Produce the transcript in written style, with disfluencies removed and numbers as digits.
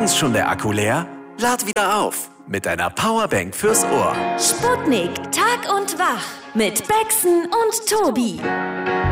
morgens schon der Akku leer? Lad wieder auf mit einer Powerbank fürs Ohr. Sputnik Tag und Wach mit Bexen und Tobi.